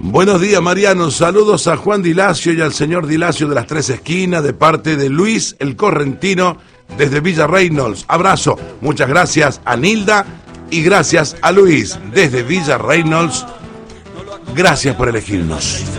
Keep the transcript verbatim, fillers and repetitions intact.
Buenos días, Mariano. Saludos a Juan Dilacio y al señor Dilacio de las Tres Esquinas de parte de Luis el Correntino desde Villa Reynolds. Abrazo. Muchas gracias a Nilda y gracias a Luis desde Villa Reynolds. Gracias por elegirnos.